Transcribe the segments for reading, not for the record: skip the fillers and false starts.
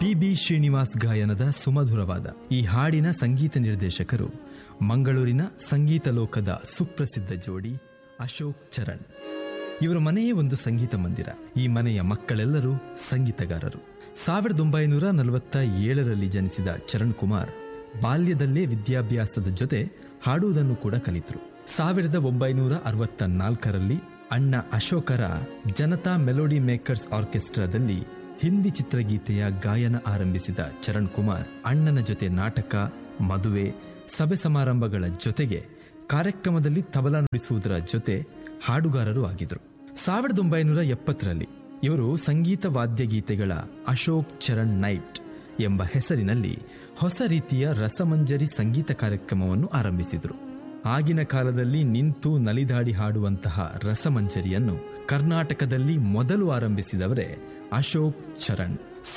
TB. Srinivas ಗಾಯನದ ಸುಮಧುರವಾದ ಈ ಹಾಡಿನ ಸಂಗೀತ ನಿರ್ದೇಶಕರು ಮಂಗಳೂರಿನ ಸಂಗೀತ ಲೋಕದ ಸುಪ್ರಸಿದ್ಧ ಜೋಡಿ ಅಶೋಕ್ ಚರಣ್. ಇವರ ಮನೆಯೇ ಒಂದು ಸಂಗೀತ ಮಂದಿರ. ಈ ಮನೆಯ ಮಕ್ಕಳೆಲ್ಲರೂ ಸಂಗೀತಗಾರರು. 1947ರಲ್ಲಿ ಜನಿಸಿದ ಚರಣ್ ಕುಮಾರ್ ಬಾಲ್ಯದಲ್ಲೇ ವಿದ್ಯಾಭ್ಯಾಸದ ಜೊತೆ ಹಾಡುವುದನ್ನು ಕೂಡ ಕಲಿತರು. 1964ರಲ್ಲಿ ಅಣ್ಣ ಅಶೋಕರ ಜನತಾ ಮೆಲೋಡಿ ಮೇಕರ್ಸ್ ಆರ್ಕೆಸ್ಟ್ರಾದಲ್ಲಿ ಹಿಂದಿ ಚಿತ್ರಗೀತೆಯ ಗಾಯನ ಆರಂಭಿಸಿದ ಚರಣ್ ಕುಮಾರ್ ಅಣ್ಣನ ಜೊತೆ ನಾಟಕ, ಮದುವೆ, ಸಭೆ ಸಮಾರಂಭಗಳ ಜೊತೆಗೆ ಕಾರ್ಯಕ್ರಮದಲ್ಲಿ ತಬಲಾ ನುಡಿಸುವುದರ ಜೊತೆ ಹಾಡುಗಾರರು ಆಗಿದ್ರು. 1970ರಲ್ಲಿ ಇವರು ಸಂಗೀತ ವಾದ್ಯಗೀತೆಗಳ ಅಶೋಕ್ ಚರಣ್ ನೈಟ್ ಎಂಬ ಹೆಸರಿನಲ್ಲಿ ಹೊಸ ರೀತಿಯ ರಸಮಂಜರಿ ಸಂಗೀತ ಕಾರ್ಯಕ್ರಮವನ್ನು ಆರಂಭಿಸಿದರು. ಆಗಿನ ಕಾಲದಲ್ಲಿ ನಿಂತು ನಲಿದಾಡಿ ಹಾಡುವಂತಹ ರಸಮಂಜರಿಯನ್ನು ಕರ್ನಾಟಕದಲ್ಲಿ ಮೊದಲು ಆರಂಭಿಸಿದವರೇ ಅಶೋಕ್ ಚರಣ್.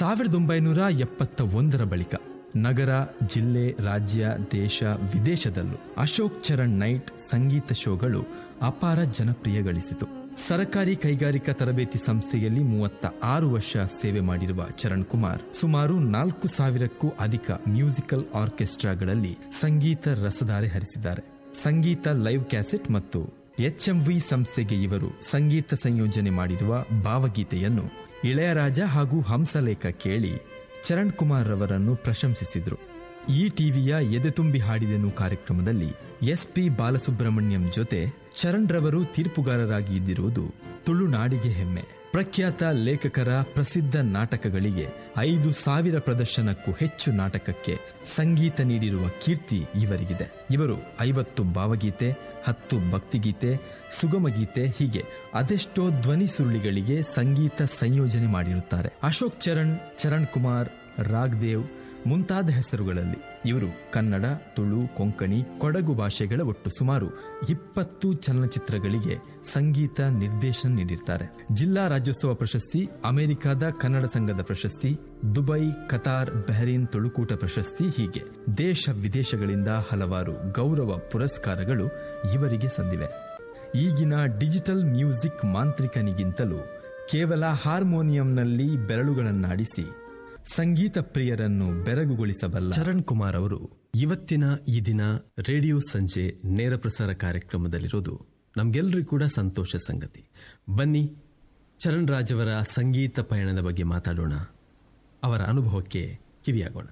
1971ರ ಬಳಿಕ ನಗರ, ಜಿಲ್ಲೆ, ರಾಜ್ಯ, ದೇಶ, ವಿದೇಶದಲ್ಲೂ ಅಶೋಕ್ ಚರಣ್ ನೈಟ್ ಸಂಗೀತ ಶೋಗಳು ಅಪಾರ ಜನಪ್ರಿಯ ಗಳಿಸಿತು. ಸರಕಾರಿ ಕೈಗಾರಿಕಾ ತರಬೇತಿ ಸಂಸ್ಥೆಯಲ್ಲಿ 36 ವರ್ಷ ಸೇವೆ ಮಾಡಿರುವ ಚರಣ್ ಕುಮಾರ್ ಸುಮಾರು 4,000ಕ್ಕೂ ಅಧಿಕ ಮ್ಯೂಸಿಕಲ್ ಆರ್ಕೆಸ್ಟ್ರಾಗಳಲ್ಲಿ ಸಂಗೀತ ರಸಧಾರೆ ಹರಿಸಿದ್ದಾರೆ. ಸಂಗೀತ ಲೈವ್ ಕ್ಯಾಸೆಟ್ ಮತ್ತು HMV ಸಂಸ್ಥೆಗೆ ಇವರು ಸಂಗೀತ ಸಂಯೋಜನೆ ಮಾಡಿರುವ ಭಾವಗೀತೆಯನ್ನು ಇಳೆಯರಾಜ ಹಾಗೂ ಹಂಸಲೇಖ ಕೇಳಿ ಚರಣ್ ಕುಮಾರ್ ರವರನ್ನು ಪ್ರಶಂಸಿಸಿದರು. ಈ ಟಿವಿಯ ಎದೆತುಂಬಿ ಹಾಡಿದೆನು ಕಾರ್ಯಕ್ರಮದಲ್ಲಿ SP ಬಾಲಸುಬ್ರಹ್ಮಣ್ಯಂ ಜೊತೆ ಚರಣ್ ರವರು ತೀರ್ಪುಗಾರರಾಗಿ ಇದ್ದಿರುವುದು ತುಳುನಾಡಿಗೆ ಹೆಮ್ಮೆ. ಪ್ರಖ್ಯಾತ ಲೇಖಕರ ಪ್ರಸಿದ್ಧ ನಾಟಕಗಳಿಗೆ 5,000 ಪ್ರದರ್ಶನಕ್ಕೂ ಹೆಚ್ಚು ನಾಟಕಕ್ಕೆ ಸಂಗೀತ ನೀಡಿರುವ ಕೀರ್ತಿ ಇವರಿಗಿದೆ. ಇವರು 50 ಭಾವಗೀತೆ, 10 ಭಕ್ತಿಗೀತೆ, ಸುಗಮಗೀತೆ, ಹೀಗೆ ಅದೆಷ್ಟೋ ಧ್ವನಿ ಸುರುಳಿಗಳಿಗೆ ಸಂಗೀತ ಸಂಯೋಜನೆ ಮಾಡಿರುತ್ತಾರೆ. ಅಶೋಕ್ ಚರಣ್, ಚರಣ್ ಕುಮಾರ್, ರಾಗ್ದೇವ್ ಮುಂತಾದ ಹೆಸರುಗಳಲ್ಲಿ ಇವರು ಕನ್ನಡ, ತುಳು, ಕೊಂಕಣಿ, ಕೊಡಗು ಭಾಷೆಗಳ ಒಟ್ಟು ಸುಮಾರು 20 ಚಲನಚಿತ್ರಗಳಿಗೆ ಸಂಗೀತ ನಿರ್ದೇಶನ ನೀಡಿರ್ತಾರೆ. ಜಿಲ್ಲಾ ರಾಜ್ಯೋತ್ಸವ ಪ್ರಶಸ್ತಿ, ಅಮೆರಿಕದ ಕನ್ನಡ ಸಂಘದ ಪ್ರಶಸ್ತಿ, ದುಬೈ, ಕತಾರ್, ಬಹರೀನ್ ತುಳುಕೂಟ ಪ್ರಶಸ್ತಿ, ಹೀಗೆ ದೇಶ ವಿದೇಶಗಳಿಂದ ಹಲವಾರು ಗೌರವ ಪುರಸ್ಕಾರಗಳು ಇವರಿಗೆ ಸಂದಿವೆ. ಈಗಿನ ಡಿಜಿಟಲ್ ಮ್ಯೂಸಿಕ್ ಮಾಂತ್ರಿಕನಿಗಿಂತಲೂ ಕೇವಲ ಹಾರ್ಮೋನಿಯಂನಲ್ಲಿ ಬೆರಳುಗಳನ್ನಾಡಿಸಿ ಸಂಗೀತ ಪ್ರಿಯರನ್ನು ಬೆರಗುಗೊಳಿಸಬಲ್ಲ ಚರಣ್ ಕುಮಾರ್ ಅವರು ಇವತ್ತಿನ ಈ ದಿನ ರೇಡಿಯೋ ಸಂಜೆ ನೇರ ಪ್ರಸಾರ ಕಾರ್ಯಕ್ರಮದಲ್ಲಿರೋದು ನಮ್ಗೆಲ್ಲರಿಗೂ ಕೂಡ ಸಂತೋಷ ಸಂಗತಿ. ಬನ್ನಿ ಚರಣ್ ರಾಜ್ ಅವರ ಸಂಗೀತ ಪಯಣದ ಬಗ್ಗೆ ಮಾತಾಡೋಣ, ಅವರ ಅನುಭವಕ್ಕೆ ಕಿವಿಯಾಗೋಣ.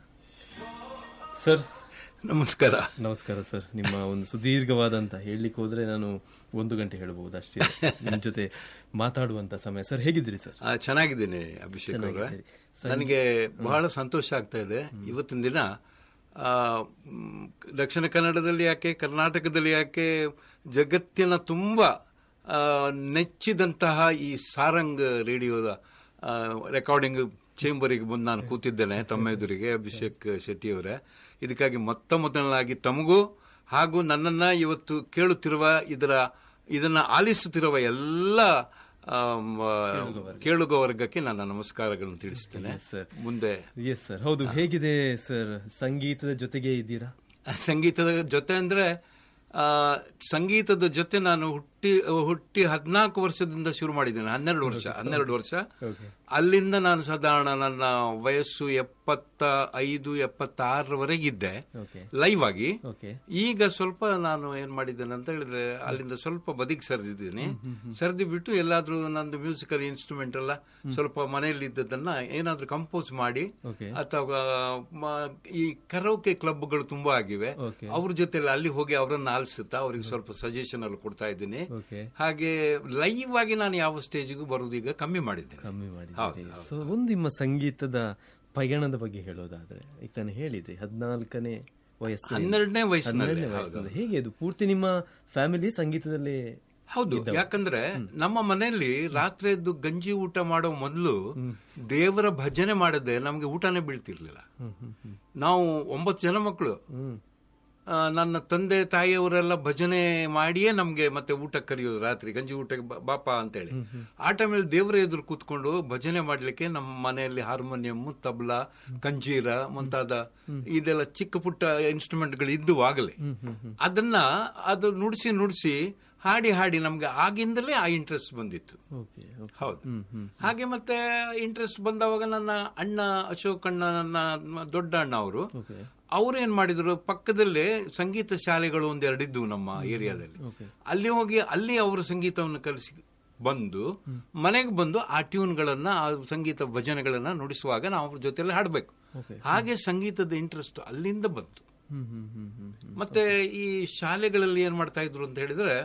ಸರ್ ನಮಸ್ಕಾರ. ನಮಸ್ಕಾರ ಸರ್. ನಿಮ್ಮ ಒಂದು ಸುದೀರ್ಘವಾದಂತ ಹೇಳಲಿಕ್ಕೆ ಹೋದ್ರೆ ನಾನು 1 ಗಂಟೆ ಹೇಳಬಹುದು ಅಷ್ಟೇ ನಿಮ್ ಜೊತೆ ಮಾತಾಡುವಂತ ಸಮಯ. ಸರ್ ಹೇಗಿದ್ದೀರಿ ಸರ್? ಚೆನ್ನಾಗಿದ್ದೀನಿ ಅಭಿಷೇಕ್ ಅವರೇ. ನನಗೆ ಬಹಳ ಸಂತೋಷ ಆಗ್ತಾ ಇದೆ. ಇವತ್ತಿನ ದಿನ ದಕ್ಷಿಣ ಕನ್ನಡದಲ್ಲಿ ಯಾಕೆ, ಕರ್ನಾಟಕದಲ್ಲಿ ಯಾಕೆ, ಜಗತ್ತಿನ ತುಂಬಾ ನೆಚ್ಚಿದಂತಹ ಈ ಸಾರಂಗ್ ರೇಡಿಯೋದ ರೆಕಾರ್ಡಿಂಗ್ ಚೇಂಬರಿಗೆ ಬಂದು ನಾನು ಕೂತಿದ್ದೇನೆ ತಮ್ಮ ಎದುರಿಗೆ. ಅಭಿಷೇಕ್ ಶೆಟ್ಟಿ ಅವರೇ, ಇದಕ್ಕಾಗಿ ಮೊದಲನಾಗಿ ತಮಗೂ ಹಾಗೂ ನನ್ನನ್ನ ಇವತ್ತು ಕೇಳುತ್ತಿರುವ ಇದನ್ನ ಆಲಿಸುತ್ತಿರುವ ಎಲ್ಲ ಕೇಳುಗ ವರ್ಗಕ್ಕೆ ನನ್ನ ನಮಸ್ಕಾರಗಳನ್ನು ತಿಳಿಸ್ತೇನೆ. ಮುಂದೆ ಸರ್ ಹೌದು, ಹೇಗಿದೆ ಸರ್ ಸಂಗೀತದ ಜೊತೆಗೆ ಇದ್ದೀರಾ? ಸಂಗೀತದ ಜೊತೆ ಅಂದ್ರೆ ಸಂಗೀತದ ಜೊತೆ ನಾನು ಹುಟ್ಟಿ 14 ವರ್ಷದಿಂದ ಶುರು ಮಾಡಿದ್ದೇನೆ. 12 ವರ್ಷ. ಅಲ್ಲಿಂದ ನಾನು ಸಾಧಾರಣ ನನ್ನ ವಯಸ್ಸು 75-76ರವರೆಗಿದ್ದೆ ಲೈವ್ ಆಗಿ. ಈಗ ಸ್ವಲ್ಪ ನಾನು ಏನ್ ಮಾಡಿದ್ದೇನೆ ಅಂತ ಹೇಳಿದ್ರೆ ಅಲ್ಲಿಂದ ಸ್ವಲ್ಪ ಬದಿಗೆ ಸರಿದು ಬಿಟ್ಟು ಎಲ್ಲಾದ್ರೂ ನಂದು ಮ್ಯೂಸಿಕಲ್ ಇನ್ಸ್ಟ್ರೂಮೆಂಟ್ ಎಲ್ಲ ಸ್ವಲ್ಪ ಮನೆಯಲ್ಲಿ ಇದ್ದದನ್ನ ಏನಾದ್ರೂ ಕಂಪೋಸ್ ಮಾಡಿ, ಅಥವಾ ಈ ಕರೋಕೆ ಕ್ಲಬ್ಗಳು ತುಂಬಾ ಆಗಿವೆ, ಅವ್ರ ಜೊತೆ ಅಲ್ಲಿ ಹೋಗಿ ಅವರನ್ನ ಆಲಿಸುತ್ತಾ ಅವ್ರಿಗೆ ಸ್ವಲ್ಪ ಸಜೆಷನ್ ಅಲ್ಲಿ ಕೊಡ್ತಾ ಇದ್ದೀನಿ. ಹಾಗೆ ಲೈವ್ ಆಗಿ ನಾನು ಯಾವ ಸ್ಟೇಜಿಗೂ ಬರುವುದು ಈಗ ಕಮ್ಮಿ ಮಾಡಿದ್ದೇನೆ. ಒಂದು ನಿಮ್ಮ ಸಂಗೀತದ ಪಯಣದ ಬಗ್ಗೆ ಹೇಳೋದಾದ್ರೆ, ಈಗ ತಾನು ಹೇಳಿದ್ರಿ 14ನೇ ವಯಸ್ಸು, 12ನೇ ವಯಸ್ಸಿನಲ್ಲಿ. ಹೇಗೆ ಅದು ಪೂರ್ತಿ ನಿಮ್ಮ ಫ್ಯಾಮಿಲಿ ಸಂಗೀತದಲ್ಲಿ? ಹೌದು, ಯಾಕಂದ್ರೆ ನಮ್ಮ ಮನೆಯಲ್ಲಿ ರಾತ್ರಿ ಎದ್ದು ಗಂಜಿ ಊಟ ಮಾಡೋ ಮೊದಲು ದೇವರ ಭಜನೆ ಮಾಡದೆ ನಮ್ಗೆ ಊಟನೇ ಬೀಳ್ತಿರ್ಲಿಲ್ಲ. ನಾವು 9 ಜನ ಮಕ್ಕಳು. ನನ್ನ ತಂದೆ ತಾಯಿಯವರೆಲ್ಲ ಭಜನೆ ಮಾಡಿಯೇ ನಮ್ಗೆ ಮತ್ತೆ ಊಟಕ್ಕೆ ಕರೆಯೋದು. ರಾತ್ರಿ ಗಂಜಿ ಊಟಕ್ಕೆ ಬಾಪ ಅಂತೇಳಿ ಆ ಟೈಮಲ್ಲಿ ದೇವರ ಎದುರು ಕೂತ್ಕೊಂಡು ಭಜನೆ ಮಾಡ್ಲಿಕ್ಕೆ ನಮ್ಮ ಮನೆಯಲ್ಲಿ ಹಾರ್ಮೋನಿಯಂ, ತಬಲಾ, ಕಂಜೀರ ಮುಂತಾದ ಇದೆಲ್ಲ ಚಿಕ್ಕ ಪುಟ್ಟ ಇನ್ಸ್ಟ್ರೂಮೆಂಟ್ಗಳು ಇದ್ದು ಆಗಲೇ ಅದು ನುಡಿಸಿ ಹಾಡಿ ಹಾಡಿ ನಮ್ಗೆ ಆಗಿಂದಲೇ ಆ ಇಂಟ್ರೆಸ್ಟ್ ಬಂದಿತ್ತು. ಹೌದು. ಹಾಗೆ ಮತ್ತೆ ಇಂಟ್ರೆಸ್ಟ್ ಬಂದವಾಗ ನನ್ನ ಅಣ್ಣ ಅಶೋಕ್ ಅಣ್ಣ, ನನ್ನ ದೊಡ್ಡ ಅಣ್ಣ ಅವರು ಏನ್ ಮಾಡಿದ್ರು, ಪಕ್ಕದಲ್ಲೇ ಸಂಗೀತ ಶಾಲೆಗಳು ಒಂದೆರಡಿದ್ವು ನಮ್ಮ ಏರಿಯಾದಲ್ಲಿ. ಅಲ್ಲಿ ಹೋಗಿ ಅಲ್ಲಿ ಅವರು ಸಂಗೀತವನ್ನು ಕಲಿಸಿ ಬಂದು ಮನೆಗೆ ಬಂದು ಆ ಟ್ಯೂನ್ಗಳನ್ನ, ಆ ಸಂಗೀತ ಭಜನೆಗಳನ್ನ ನುಡಿಸುವಾಗ ನಾವು ಅವ್ರ ಜೊತೆಲಿ ಹಾಡಬೇಕು. ಹಾಗೆ ಸಂಗೀತದ ಇಂಟ್ರೆಸ್ಟ್ ಅಲ್ಲಿಂದ ಬಂತು. ಮತ್ತೆ ಈ ಶಾಲೆಗಳಲ್ಲಿ ಏನ್ ಮಾಡ್ತಾ ಇದ್ರು ಅಂತ ಹೇಳಿದ್ರೆ,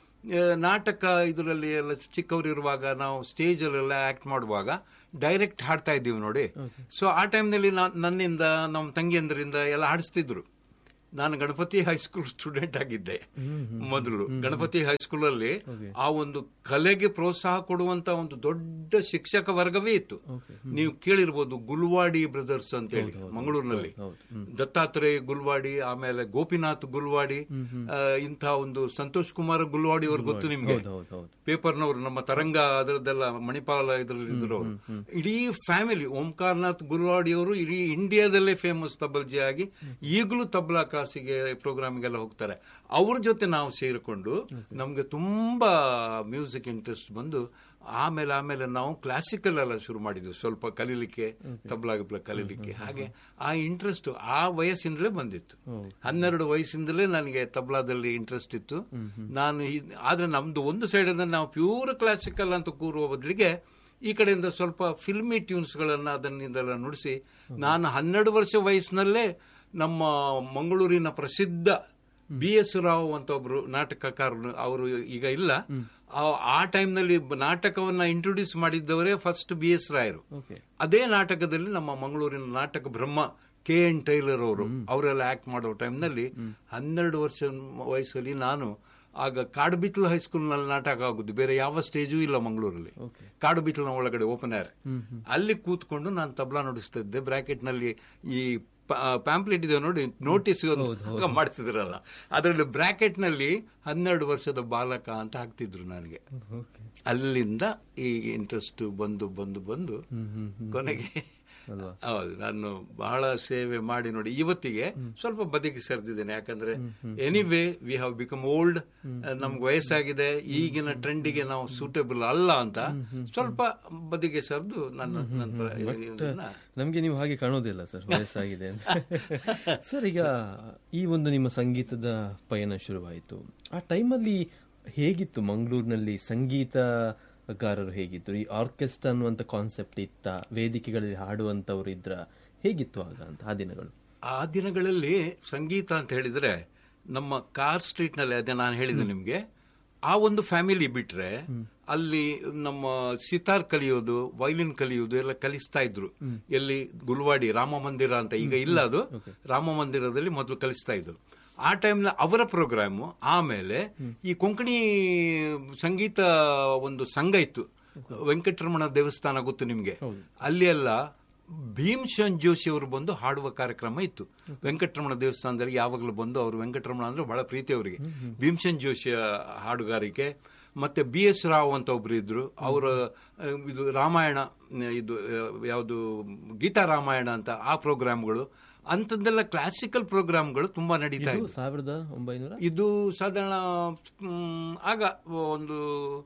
ನಾಟಕ ಇದರಲ್ಲಿ ಎಲ್ಲ ಚಿಕ್ಕವರಿರುವಾಗ ನಾವು ಸ್ಟೇಜ್ ಅಲ್ಲೆಲ್ಲ ಆಕ್ಟ್ ಮಾಡುವಾಗ ಡೈರೆಕ್ಟ್ ಹಾಡ್ತಾ ಇದ್ದೀವಿ ನೋಡಿ. ಸೊ ಆ ಟೈಮ್ನಲ್ಲಿ ನನ್ನಿಂದ, ನಮ್ಮ ತಂಗಿಯಂದರಿಂದ ಎಲ್ಲ ಹಾಡಿಸ್ತಿದ್ರು. ನಾನು ಗಣಪತಿ ಹೈಸ್ಕೂಲ್ ಸ್ಟೂಡೆಂಟ್ ಆಗಿದ್ದೆ ಮೊದಲು. ಗಣಪತಿ ಹೈಸ್ಕೂಲ್ ಅಲ್ಲಿ ಆ ಒಂದು ಕಲೆಗೆ ಪ್ರೋತ್ಸಾಹ ಕೊಡುವಂತ ಒಂದು ದೊಡ್ಡ ಶಿಕ್ಷಕ ವರ್ಗವೇ ಇತ್ತು. ನೀವು ಕೇಳಿರ್ಬೋದು, ಗುಲ್ವಾಡಿ ಬ್ರದರ್ಸ್ ಅಂತ ಹೇಳಿ ಮಂಗಳೂರಿನಲ್ಲಿ, ದತ್ತಾತ್ರೇಯ ಗುಲ್ವಾಡಿ, ಆಮೇಲೆ ಗೋಪಿನಾಥ್ ಗುಲ್ವಾಡಿ, ಇಂಥ ಒಂದು ಸಂತೋಷ್ ಕುಮಾರ್ ಗುಲ್ವಾಡಿ ಅವ್ರು ಗೊತ್ತು ನಿಮ್ಗೆ, ಪೇಪರ್ನವರು, ನಮ್ಮ ತರಂಗ ಅದರದ್ದೆಲ್ಲ ಮಣಿಪಾಲ ಇದರಲ್ಲಿದ್ರು. ಇಡೀ ಫ್ಯಾಮಿಲಿ, ಓಂಕಾರನಾಥ್ ಗುಲ್ವಾಡಿ ಅವರು ಇಡೀ ಇಂಡಿಯಾದಲ್ಲೇ ಫೇಮಸ್ ತಬಲ್ಜಿ ಆಗಿ ಈಗಲೂ ತಬ್ಲಾ ಕ್ಲಾಸಿಗೆ ಪ್ರೋಗ್ರಾಮ್ಗೆಲ್ಲ ಹೋಗ್ತಾರೆ. ಅವ್ರ ಜೊತೆ ನಾವು ಸೇರಿಕೊಂಡು ನಮ್ಗೆ ತುಂಬಾ ಮ್ಯೂಸಿಕ್ ಇಂಟ್ರೆಸ್ಟ್ ಬಂದು ಆಮೇಲೆ ನಾವು ಕ್ಲಾಸಿಕಲ್ ಎಲ್ಲ ಶುರು ಮಾಡಿದ್ವಿ, ಸ್ವಲ್ಪ ಕಲೀಲಿಕ್ಕೆ, ತಬ್ಲಾ ಕಲೀಲಿಕ್ಕೆ. ಹಾಗೆ ಆ ಇಂಟ್ರೆಸ್ಟ್ ಆ ವಯಸ್ಸಿಂದಲೇ ಬಂದಿತ್ತು. 12 ವಯಸ್ಸಿಂದಲೇ ನನಗೆ ತಬ್ಲಾದಲ್ಲಿ ಇಂಟ್ರೆಸ್ಟ್ ಇತ್ತು. ಆದ್ರೆ ನಮ್ದು ಒಂದು ಸೈಡ್ ನಾವು ಪ್ಯೂರ್ ಕ್ಲಾಸಿಕಲ್ ಅಂತ ಕೂರುವ ಬದಲಿಗೆ ಈ ಕಡೆಯಿಂದ ಸ್ವಲ್ಪ ಫಿಲ್ಮಿ ಟ್ಯೂನ್ಸ್ ಗಳನ್ನ ಅದನ್ನಿಂದೆಲ್ಲ ನುಡಿಸಿ, ನಾನು 12 ವರ್ಷ ವಯಸ್ಸಿನಲ್ಲೇ ನಮ್ಮ ಮಂಗಳೂರಿನ ಪ್ರಸಿದ್ಧ BS ರಾವ್ ಅಂತ ಒಬ್ರು ನಾಟಕಕಾರರು, ಅವರು ಈಗ ಇಲ್ಲ, ಆ ಟೈಮ್ನಲ್ಲಿ ನಾಟಕವನ್ನ ಇಂಟ್ರೊಡ್ಯೂಸ್ ಮಾಡಿದ್ದವರೇ ಫಸ್ಟ್ BS ರಾಯರು. ಅದೇ ನಾಟಕದಲ್ಲಿ ನಮ್ಮ ಮಂಗಳೂರಿನ ನಾಟಕ ಬ್ರಹ್ಮ KN ಟೈಲರ್ ಅವರೆಲ್ಲ ಆಕ್ಟ್ ಮಾಡೋ ಟೈಮ್ನಲ್ಲಿ 12 ವರ್ಷ ವಯಸ್ಸಲ್ಲಿ ನಾನು, ಆಗ ಕಾಡುಬಿಟ್ಲು ಹೈಸ್ಕೂಲ್ನಲ್ಲಿ ನಾಟಕ ಆಗುದು, ಬೇರೆ ಯಾವ ಸ್ಟೇಜು ಇಲ್ಲ ಮಂಗಳೂರಲ್ಲಿ, ಕಾಡುಬಿಟ್ಲಿನ ಒಳಗಡೆ ಓಪನ್ ಏರ್, ಅಲ್ಲಿ ಕೂತ್ಕೊಂಡು ನಾನು ತಬ್ಲಾ ನುಡಿಸ್ತಾ ಇದ್ದೆ. ಬ್ರಾಕೆಟ್ ನಲ್ಲಿ ಈ ಪ್ಯಾಂಪ್ಲೆಟ್ ಇದೆ ನೋಡಿ, ನೋಟಿಸ್ ಮಾಡ್ತಿದ್ರಲ್ಲ, ಅದರಲ್ಲಿ ಬ್ರಾಕೆಟ್ ನಲ್ಲಿ 12 ವರ್ಷದ ಬಾಲಕ ಅಂತ ಹಾಕ್ತಿದ್ರು ನನಗೆ. ಅಲ್ಲಿಂದ ಈ ಇಂಟ್ರೆಸ್ಟ್ ಬಂದು ಕೊನೆಗೆ ಹೌದು, ನಾನು ಬಹಳ ಸೇವೆ ಮಾಡಿ ನೋಡಿ ಇವತ್ತಿಗೆ ಸ್ವಲ್ಪ ಬದಿಗೆ ಸರಿದಿದ್ದೇನೆ. ಯಾಕಂದ್ರೆ anyway we have become old, ನಮ್ಗೆ ವಯಸ್ಸಾಗಿದೆ, ಈಗಿನ ಟ್ರೆಂಡಿಗೆ ನಾವು ಸೂಟೇಬಲ್ ಅಲ್ಲ ಅಂತ ಸ್ವಲ್ಪ ಬದಿಗೆ ಸರಿದು ನಮ್ಗೆ ನೀವು ಹಾಗೆ ಕಾಣೋದಿಲ್ಲ ಸರ್, ವಯಸ್ಸಾಗಿದೆ ಅಂತ. ಸರ್, ಈಗ ಈ ಒಂದು ನಿಮ್ಮ ಸಂಗೀತದ ಪಯಣ ಶುರುವಾಯಿತು, ಆ ಟೈಮಲ್ಲಿ ಹೇಗಿತ್ತು ಮಂಗಳೂರಿನಲ್ಲಿ ಸಂಗೀತಗಾರರು ಹೇಗಿತ್ತು? ಈ ಆರ್ಕೆಸ್ಟ್ರಾ ಅನ್ನುವಂತ ಕಾನ್ಸೆಪ್ಟ್ ಇತ್ತ? ವೇದಿಕೆಗಳಲ್ಲಿ ಹಾಡುವಂತವ್ರು ಇದ್ರ? ಹೇಗಿತ್ತು ಆಗ ಅಂತ ಆ ದಿನಗಳು? ಆ ದಿನಗಳಲ್ಲಿ ಸಂಗೀತ ಅಂತ ಹೇಳಿದ್ರೆ ನಮ್ಮ ಕಾರ್ ಸ್ಟ್ರೀಟ್ ನಲ್ಲಿ, ಅದೇ ನಾನು ಹೇಳಿದೆ ನಿಮ್ಗೆ, ಆ ಒಂದು ಫ್ಯಾಮಿಲಿ ಬಿಟ್ರೆ ಅಲ್ಲಿ ನಮ್ಮ ಸಿತಾರ್ ಕಲಿಯೋದು, ವೈಲಿನ್ ಕಲಿಯೋದು ಎಲ್ಲ ಕಲಿಸ್ತಾ ಇದ್ರು. ಎಲ್ಲಿ ಗುಲ್ವಾಡಿ ರಾಮ ಮಂದಿರ ಅಂತ, ಈಗ ಇಲ್ಲ ಅದು, ರಾಮ ಮಂದಿರದಲ್ಲಿ ಮೊದಲು ಕಲಿಸ್ತಾ ಇದ್ರು. ಆ ಟೈಮ್ನ ಅವರ ಪ್ರೋಗ್ರಾಮು. ಆಮೇಲೆ ಈ ಕೊಂಕಣಿ ಸಂಗೀತ ಒಂದು ಸಂಘ ಇತ್ತು, ವೆಂಕಟರಮಣ ದೇವಸ್ಥಾನ ಗೊತ್ತು ನಿಮ್ಗೆ, ಅಲ್ಲಿ ಎಲ್ಲ ಭೀಮ್ಸೇನ್ ಜೋಶಿ ಅವರು ಬಂದು ಹಾಡುವ ಕಾರ್ಯಕ್ರಮ ಇತ್ತು. ವೆಂಕಟರಮಣ ದೇವಸ್ಥಾನದಲ್ಲಿ ಯಾವಾಗಲೂ ಬಂದು, ಅವರು ವೆಂಕಟರಮಣ ಅಂದ್ರೆ ಬಹಳ ಪ್ರೀತಿ ಅವರಿಗೆ. ಭೀಮ್ಸೇನ್ ಜೋಶಿಯ ಹಾಡುಗಾರಿಕೆ, ಮತ್ತೆ BS ರಾವ್ ಅಂತ ಒಬ್ರು ಇದ್ರು, ಅವರ ಇದು ರಾಮಾಯಣ, ಇದು ಯಾವುದು ಗೀತಾ ರಾಮಾಯಣ ಅಂತ ಆ ಪ್ರೋಗ್ರಾಮ್ಗಳು, ಅಂತದ್ದೆಲ್ಲ ಕ್ಲಾಸಿಕಲ್ ಪ್ರೋಗ್ರಾಮ್ಗಳು ತುಂಬಾ ನಡೀತಾ ಇತ್ತು. 1900 ಇದು ಸಾಧಾರಣ ಆಗ ಒಂದು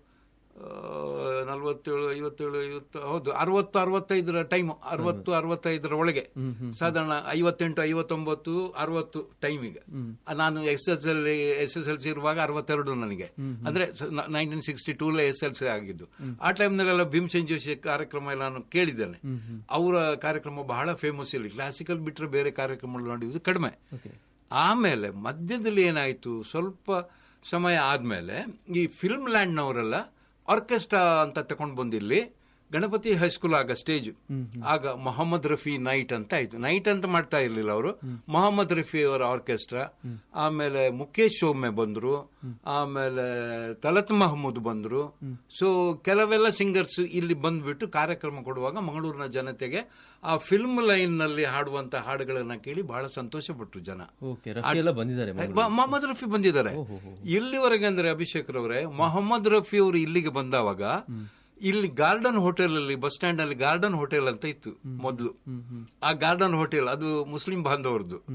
47, 57, 50, ಹೌದು 60, 65 ಟೈಮ್, 60, 65 ಒಳಗೆ, ಸಾಧಾರಣ 58, 59, 60 ಟೈಮಿಗೆ. ನಾನು SSLC ಇರುವಾಗ 62 ನನಗೆ, ಅಂದ್ರೆ 1962 SSLC ಆಗಿದ್ದು. ಆ ಟೈಮ್ನಲ್ಲೆಲ್ಲ ಭೀಮ್ಸೇನ್ ಜೋಶಿ ಕಾರ್ಯಕ್ರಮ ಎಲ್ಲ ನಾನು ಕೇಳಿದ್ದೇನೆ. ಅವರ ಕಾರ್ಯಕ್ರಮ ಬಹಳ ಫೇಮಸ್. ಇಲ್ಲಿ ಕ್ಲಾಸಿಕಲ್ ಬಿಟ್ಟರೆ ಬೇರೆ ಕಾರ್ಯಕ್ರಮಗಳು ನೋಡಿದ್ದು ಕಡಿಮೆ. ಆಮೇಲೆ ಮಧ್ಯದಲ್ಲಿ ಏನಾಯ್ತು, ಸ್ವಲ್ಪ ಸಮಯ ಆದ್ಮೇಲೆ ಈ ಫಿಲ್ಮ್ ಲ್ಯಾಂಡ್ನವರೆಲ್ಲ ಆರ್ಕೆಸ್ಟ್ರಾ ಅಂತ ತಗೊಂಡು ಬಂದಿಲ್ಲಿ ಗಣಪತಿ ಹೈಸ್ಕೂಲ್ ಆಗ ಸ್ಟೇಜ್, ಆಗ ಮೊಹಮ್ಮದ್ ರಫಿ ನೈಟ್ ಅಂತ ಆಯ್ತು. ನೈಟ್ ಅಂತ ಮಾಡ್ತಾ ಇರ್ಲಿಲ್ಲ ಅವರು, ಮೊಹಮ್ಮದ್ ರಫಿ ಅವರ ಆರ್ಕೆಸ್ಟ್ರಾ. ಆಮೇಲೆ ಮುಖೇಶ್ ಸೌಮ್ಯ ಬಂದ್ರು, ಆಮೇಲೆ ತಲತ್ ಮಹಮೂದ್ ಬಂದ್ರು. ಸೊ ಕೆಲವೆಲ್ಲ ಸಿಂಗರ್ಸ್ ಇಲ್ಲಿ ಬಂದ್ಬಿಟ್ಟು ಕಾರ್ಯಕ್ರಮ ಕೊಡುವಾಗ ಮಂಗಳೂರಿನ ಜನತೆಗೆ ಆ ಫಿಲ್ಮ್ ಲೈನ್ ನಲ್ಲಿ ಹಾಡುವಂತ ಹಾಡುಗಳನ್ನ ಕೇಳಿ ಬಹಳ ಸಂತೋಷ ಪಟ್ರು ಜನ. ಮೊಹಮ್ಮದ್ ರಫಿ ಬಂದಿದ್ದಾರೆ ಇಲ್ಲಿವರೆಗೆ. ಅಂದ್ರೆ ಅಭಿಷೇಕ್ ರವರೇ, ಮೊಹಮ್ಮದ್ ರಫಿ ಅವರು ಇಲ್ಲಿಗೆ ಬಂದವಾಗ ಇಲ್ಲಿ ಗಾರ್ಡನ್ ಹೋಟೆಲ್ ಅಲ್ಲಿ, ಬಸ್ ಸ್ಟ್ಯಾಂಡ್ ಅಲ್ಲಿ ಗಾರ್ಡನ್ ಹೋಟೆಲ್ ಅಂತ ಇತ್ತು ಮೊದಲು. ಆ ಗಾರ್ಡನ್ ಹೋಟೆಲ್ ಅದು ಮುಸ್ಲಿಂ ಬಾಂಧವರದ್ದು.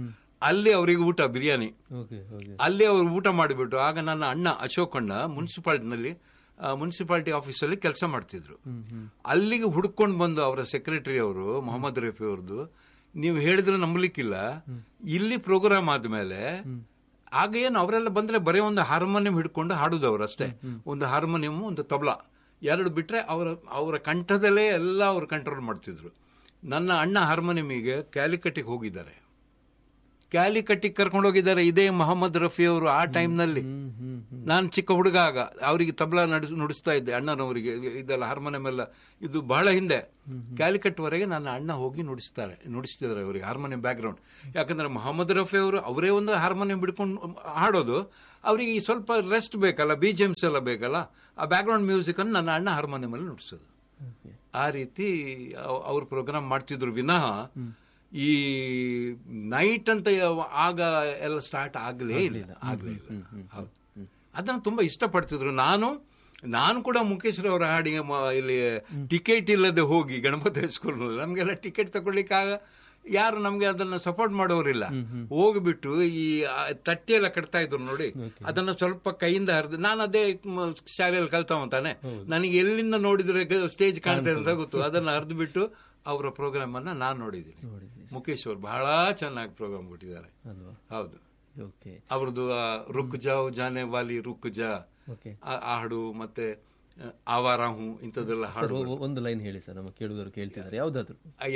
ಅಲ್ಲಿ ಅವರಿಗೆ ಊಟ ಬಿರಿಯಾನಿ, ಓಕೆ ಓಕೆ. ಅಲ್ಲಿ ಅವರು ಊಟ ಮಾಡಿಬಿಟ್ಟು, ಆಗ ನನ್ನ ಅಣ್ಣ ಅಶೋಕ್ ಅಣ್ಣ ಮುನ್ಸಿಪಾಲಿಟಿ ಆಫೀಸಲ್ಲಿ ಕೆಲಸ ಮಾಡ್ತಿದ್ರು. ಅಲ್ಲಿಗೆ ಹುಡ್ಕೊಂಡು ಬಂದು ಅವರ ಸೆಕ್ರೆಟರಿ ಅವರು ಮೊಹಮ್ಮದ್ ರಫಿ ಅವ್ರದ್ದು, ನೀವು ಹೇಳಿದ್ರೆ ನಂಬಲಿಕ್ಕಿಲ್ಲ, ಇಲ್ಲಿ ಪ್ರೋಗ್ರಾಮ್ ಆದ್ಮೇಲೆ ಆಗ ಏನು ಅವರೆಲ್ಲ ಬಂದ್ರೆ ಬರೀ ಒಂದು ಹಾರ್ಮೋನಿಯಂ ಹಿಡ್ಕೊಂಡು ಹಾಡುದವ್ರು ಅಷ್ಟೇ. ಒಂದು ಹಾರ್ಮೋನಿಯಂ, ಒಂದು ತಬಲಾ, ಎರಡು ಬಿಟ್ರೆ ಅವರ ಕಂಠದಲ್ಲೇ ಎಲ್ಲ ಅವರು ಕಂಟ್ರೋಲ್ ಮಾಡ್ತಿದ್ರು. ನನ್ನ ಅಣ್ಣ ಹಾರ್ಮೋನಿಯಮಿಗೆ ಕ್ಯಾಲಿಕಟ್ಟಿಗೆ ಹೋಗಿದ್ದಾರೆ, ಕ್ಯಾಲಿಕಟ್ಟಿಗೆ ಕರ್ಕೊಂಡು ಹೋಗಿದ್ದಾರೆ ಇದೇ ಮೊಹಮ್ಮದ್ ರಫಿ ಅವರು. ಆ ಟೈಮ್ನಲ್ಲಿ ನಾನು ಚಿಕ್ಕ ಹುಡುಗ, ಆಗ ಅವರಿಗೆ ತಬಲಾ ನುಡಿಸ್ತಾ ಇದ್ದೆ ಅಣ್ಣನವರಿಗೆ, ಇದೆಲ್ಲ ಹಾರ್ಮೋನಿಯಂ ಎಲ್ಲ ಇದು ಬಹಳ ಹಿಂದೆ. ಕ್ಯಾಲಿಕಟ್ವರೆಗೆ ನನ್ನ ಅಣ್ಣ ಹೋಗಿ ನುಡಿಸ್ತಿದ್ದಾರೆ ಅವರಿಗೆ ಹಾರ್ಮೋನಿಯಂ ಬ್ಯಾಕ್ಗ್ರೌಂಡ್. ಯಾಕಂದ್ರೆ ಮೊಹಮ್ಮದ್ ರಫಿ ಅವರು ಅವರೇ ಒಂದು ಹಾರ್ಮೋನಿಯಂ ಬಿಡ್ಕೊಂಡು ಹಾಡೋದು, ಅವರಿಗೆ ಸ್ವಲ್ಪ ರೆಸ್ಟ್ ಬೇಕಲ್ಲ, BGMs ಎಲ್ಲ ಬೇಕಲ್ಲ, ಆ ಬ್ಯಾಕ್ಗ್ರೌಂಡ್ ಮ್ಯೂಸಿಕ್ ಅನ್ನು ನನ್ನ ಅಣ್ಣ ಹಾರ್ಮೋನಿಯಂ ಅಲ್ಲಿ ನುಡಿಸೋದು. ಆ ರೀತಿ ಅವ್ರು ಪ್ರೋಗ್ರಾಮ್ ಮಾಡ್ತಿದ್ರು ವಿನಃ ಈ ನೈಟ್ ಅಂತ ಆಗ ಎಲ್ಲ ಸ್ಟಾರ್ಟ್ ಆಗಲೇ ಇಲ್ಲ. ಹೌದು, ಅದನ್ನು ತುಂಬಾ ಇಷ್ಟಪಡ್ತಿದ್ರು. ನಾನು ಕೂಡ ಮುಖೇಶ್ ರವರ ಹಾಡಿಗೆ ಇಲ್ಲಿ ಟಿಕೆಟ್ ಇಲ್ಲದೆ ಹೋಗಿ ಗಣಪತಿ ಹೈಸ್ಕೂಲ್, ನಮ್ಗೆಲ್ಲ ಟಿಕೆಟ್ ತಗೊಳ್ಳಿಕ್ಕೆ ಯಾರು ನಮ್ಗೆ ಅದನ್ನ ಸಪೋರ್ಟ್ ಮಾಡೋರಿಲ್ಲ. ಹೋಗ್ಬಿಟ್ಟು ಈ ತಟ್ಟಿ ಎಲ್ಲ ಕಟ್ತಾ ಇದ್ರು ನೋಡಿ, ಅದನ್ನ ಸ್ವಲ್ಪ ಕೈಯಿಂದ ಹರಿದು, ನಾನು ಅದೇ ಶಾಲೆಯಲ್ಲಿ ಕಲ್ತಾವಂತಾನೆ, ನನಗೆ ಎಲ್ಲಿಂದ ನೋಡಿದ್ರೆ ಸ್ಟೇಜ್ ಕಾಣ್ತದೆ ಅಂತ ಗೊತ್ತು, ಅದನ್ನ ಹರಿದು ಬಿಟ್ಟು ಅವರ ಪ್ರೋಗ್ರಾಮ್ ಅನ್ನ ನಾನು ನೋಡಿದ್ದೀನಿ. ಮುಖೇಶ್ ಅವರು ಬಹಳ ಚೆನ್ನಾಗಿ ಪ್ರೋಗ್ರಾಮ್ ಕೊಟ್ಟಿದ್ದಾರೆ. ಹೌದು, ಅವ್ರದ್ದು ರುಕ್ ಜಾವ್ ಜಾನೆ ವಾಲಿ ರುಕ್ ಜಾ ಆ ಹಾಡು, ಮತ್ತೆ ಆವಾರ ಹೂ, ಇಂಥದ್ದೆಲ್ಲ ಹಾಡು. ಒಂದು ಲೈನ್ ಹೇಳಿ ಸರ್, ನಮ್ಮ ಕೇಳುಗರು ಕೇಳ್ತಿದ್ದಾರೆ, ಯಾವ್ದಾದ್ರು.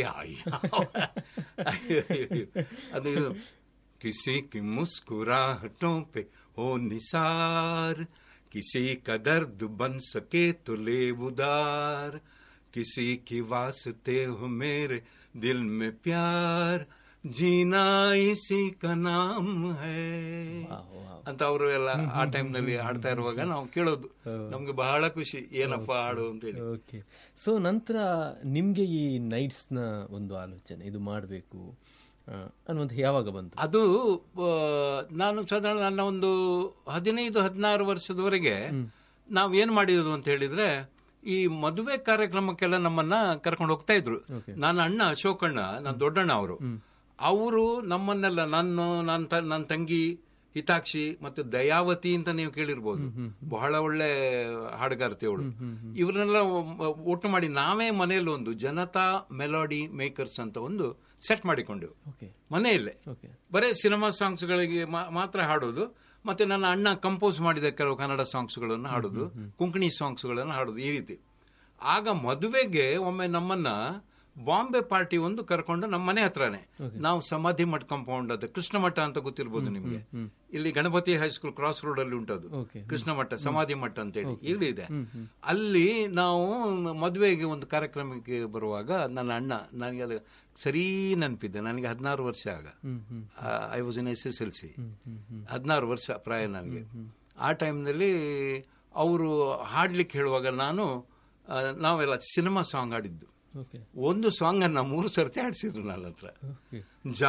ಅದು ಕಿಸಿ ಕಿ ಮುಸ್ಕುರಾಹಟೋं पे हो निसार, किसी का दर्द बन सके तो ले उदार, किसी की वास्ते हो मेरे दिल में प्यार, जीना इसी का नाम है ಅಂತ ಅವರು ಎಲ್ಲ ಆ ಟೈಮ್ ನಲ್ಲಿ ಹಾಡ್ತಾ ಇರುವಾಗ ನಾವು ಕೇಳೋದು, ನಮ್ಗೆ ಬಹಳ ಖುಷಿ, ಏನಪ್ಪ ಹಾಡು ಅಂತೇಳಿ. ಓಕೆ. ಸೊ ನಂತರ ನಿಮ್ಗೆ ಈ ನೈಟ್ಸ್ ನ ಒಂದು ಆಲೋಚನೆ, ಇದು ಮಾಡಬೇಕು ಅನ್ನುವಂಥ ಯಾವಾಗ ಬಂತು? ಅದು ನಾನು ಸಾಧಾರಣ ನನ್ನ ಒಂದು 15-16 ವರ್ಷದವರೆಗೆ ನಾವ್ ಏನ್ ಮಾಡಿದ್ರು ಅಂತ ಹೇಳಿದ್ರೆ, ಈ ಮದುವೆ ಕಾರ್ಯಕ್ರಮಕ್ಕೆಲ್ಲ ನಮ್ಮನ್ನ ಕರ್ಕೊಂಡು ಹೋಗ್ತಾ ಇದ್ರು. ನನ್ನ ಅಣ್ಣ ಅಶೋಕಣ್ಣ, ನನ್ನ ದೊಡ್ಡಣ್ಣ ಅವರು ನಮ್ಮನ್ನೆಲ್ಲ, ನನ್ನ ತಂಗಿ ಹಿತಾಕ್ಷಿ ಮತ್ತೆ ದಯಾವತಿ ಅಂತ ನೀವು ಕೇಳಿರ್ಬೋದು, ಬಹಳ ಒಳ್ಳೆ ಹಾಡುಗಾರ್ತಿ ಅವಳು, ಇವರನ್ನೆಲ್ಲ ಒಟ್ಟು ಮಾಡಿ ನಾವೇ ಮನೆಯಲ್ಲಿ ಒಂದು ಜನತಾ ಮೆಲೋಡಿ ಮೇಕರ್ಸ್ ಅಂತ ಒಂದು ಸೆಟ್ ಮಾಡಿಕೊಂಡೆವು ಮನೆಯಲ್ಲೇ. ಬರೀ ಸಿನಿಮಾ ಸಾಂಗ್ಸ್ಗಳಿಗೆ ಮಾತ್ರ ಹಾಡೋದು, ಮತ್ತೆ ನನ್ನ ಅಣ್ಣ ಕಂಪೋಸ್ ಮಾಡಿದ ಕೆಲವು ಕನ್ನಡ ಸಾಂಗ್ಸ್ಗಳನ್ನು ಹಾಡೋದು, ಕೊಂಕಣಿ ಸಾಂಗ್ಸ್ಗಳನ್ನು ಹಾಡೋದು, ಈ ರೀತಿ. ಆಗ ಮದುವೆಗೆ ಒಮ್ಮೆ ನಮ್ಮನ್ನ ಬಾಂಬೆ ಪಾರ್ಟಿ ಒಂದು ಕರ್ಕೊಂಡು ನಮ್ಮ ಮನೆ ಹತ್ರನೇ, ನಾವು ಸಮಾಧಿ ಮಠ ಕಾಂಪೌಂಡ್, ಅದು ಕೃಷ್ಣ ಮಠ ಅಂತ ಗೊತ್ತಿರ್ಬೋದು ನಿಮ್ಗೆ, ಇಲ್ಲಿ ಗಣಪತಿ ಹೈಸ್ಕೂಲ್ ಕ್ರಾಸ್ ರೋಡ್ ಅಲ್ಲಿ ಉಂಟದು ಕೃಷ್ಣ ಮಠ, ಸಮಾಧಿ ಮಠ ಅಂತೇಳಿ ಇಲ್ಲಿ ಇದೆ. ಅಲ್ಲಿ ನಾವು ಮದುವೆಗೆ ಒಂದು ಕಾರ್ಯಕ್ರಮಕ್ಕೆ ಬರುವಾಗ ನನ್ನ ಅಣ್ಣ, ನನಗೆ ಅದು ಸರಿ ನೆನಪಿದ್ದೆ, ನನಗೆ 16 ವರ್ಷ ಆಗ, ಐ ವಾಸ್ ಇನ್ SSLC, 16 ವರ್ಷ ಪ್ರಾಯ ನನಗೆ. ಆ ಟೈಮ್ನಲ್ಲಿ ಅವರು ಹಾಡ್ಲಿಕ್ಕೆ ಹೇಳುವಾಗ ನಾವೆಲ್ಲ ಸಿನಿಮಾ ಸಾಂಗ್ ಆಡಿದ್ದು. ಒಂದು ಸಾಂಗ್ ಅನ್ನ 3 ಸರ್ತಿ ಆಡಿಸಿದ್ರು ನನ್ನ ಹತ್ರ.